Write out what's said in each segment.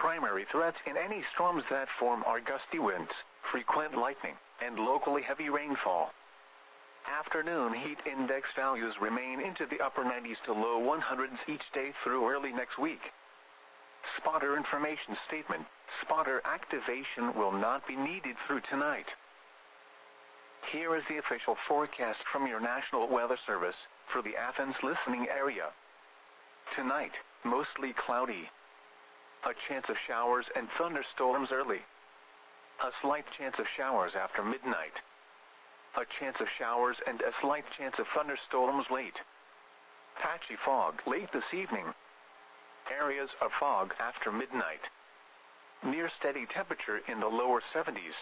primary threats in any storms that form are gusty winds, frequent lightning, and locally heavy rainfall. Afternoon heat index values remain into the upper 90s to low 100s each day through early next week. Spotter information statement: spotter activation will not be needed through tonight. Here is the official forecast from your National Weather Service for the Athens listening area. Tonight, mostly cloudy. A chance of showers and thunderstorms early. A slight chance of showers after midnight. A chance of showers and a slight chance of thunderstorms late. Patchy fog late this evening. Areas of fog after midnight. Near steady temperature in the lower 70s.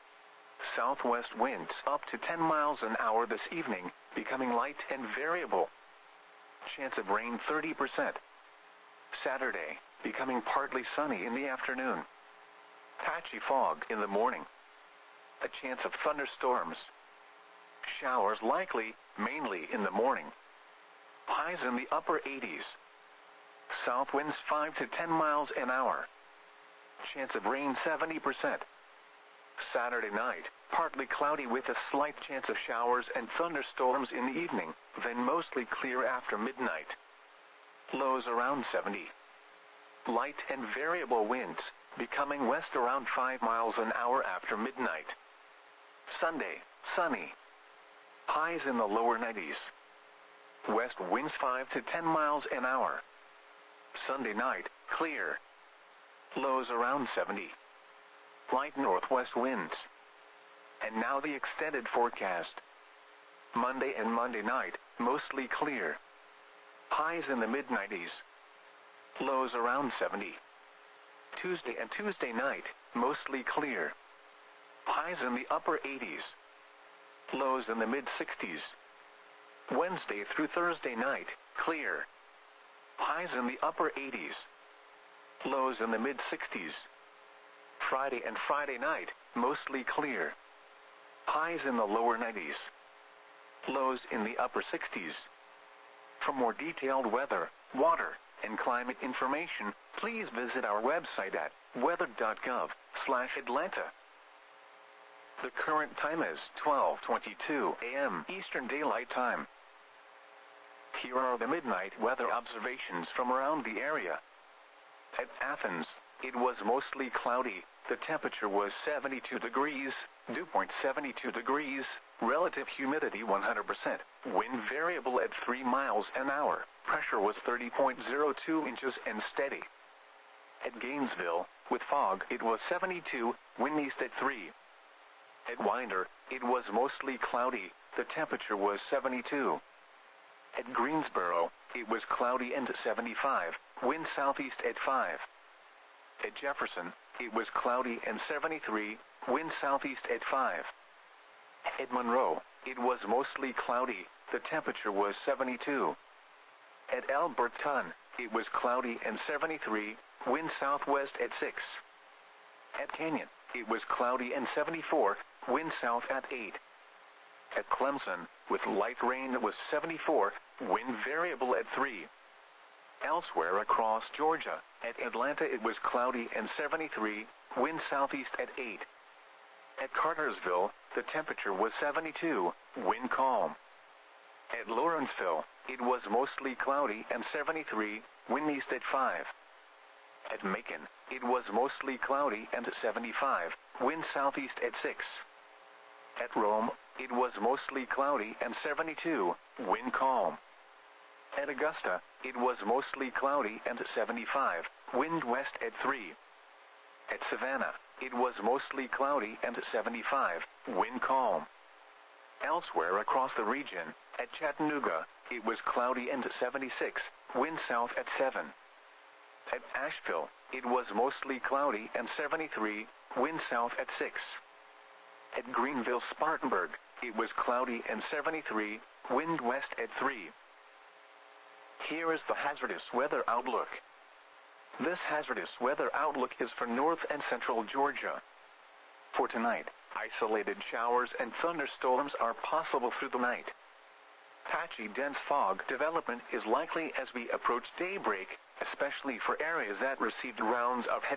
Southwest winds up to 10 miles an hour this evening, becoming light and variable. Chance of rain 30%. Saturday, becoming partly sunny in the afternoon. Patchy fog in the morning. A chance of thunderstorms. Showers likely, mainly in the morning. Highs in the upper 80s. South winds 5 to 10 miles an hour. Chance of rain 70%. Saturday night, partly cloudy with a slight chance of showers and thunderstorms in the evening, then mostly clear after midnight. Lows around 70. Light and variable winds, becoming west around 5 miles an hour after midnight. Sunday, sunny. Highs in the lower 90s. West winds 5 to 10 miles an hour. Sunday night, clear. Lows around 70. Light northwest winds. And now the extended forecast. Monday and Monday night, mostly clear. Highs in the mid-90s. Lows around 70. Tuesday and Tuesday night, mostly clear. Highs in the upper 80s. Lows in the mid-60s. Wednesday through Thursday night, clear. Highs in the upper 80s. Lows in the mid-60s. Friday and Friday night, mostly clear. Highs in the lower 90s. Lows in the upper 60s. For more detailed weather, water, and climate information, please visit our website at weather.gov/Atlanta. The current time is 12:22 a.m. Eastern Daylight Time. Here are the midnight weather observations from around the area. At Athens, it was mostly cloudy. The temperature was 72 degrees, dew point 72 degrees, relative humidity 100%, wind variable at 3 miles an hour, pressure was 30.02 inches and steady. At Gainesville, with fog, it was 72, wind east at 3. At Winder, it was mostly cloudy. The temperature was 72. At Greensboro, it was cloudy and 75, wind southeast at 5. At Jefferson, it was cloudy and 73, wind southeast at 5. At Monroe, it was mostly cloudy. The temperature was 72. At Alberton, it was cloudy and 73, wind southwest at 6. At Canyon, it was cloudy and 74, wind south at 8. At Clemson, with light rain, it was 74, wind variable at 3. Elsewhere across Georgia, at Atlanta it was cloudy and 73, wind southeast at 8. At Cartersville, the temperature was 72, wind calm. At Lawrenceville, it was mostly cloudy and 73, wind east at 5. At Macon, it was mostly cloudy and 75, wind southeast at 6. At Rome, it was mostly cloudy and 72, wind calm. At Augusta, it was mostly cloudy and 75, wind west at 3. At Savannah, it was mostly cloudy and 75, wind calm. Elsewhere across the region, at Chattanooga, it was cloudy and 76, wind south at 7. At Asheville, it was mostly cloudy and 73, wind south at 6. At Greenville-Spartanburg, it was cloudy and 73, wind west at 3. Here is the hazardous weather outlook. This hazardous weather outlook is for north and central Georgia. For tonight, isolated showers and thunderstorms are possible through the night. Patchy dense fog development is likely as we approach daybreak, especially for areas that received rounds of heavy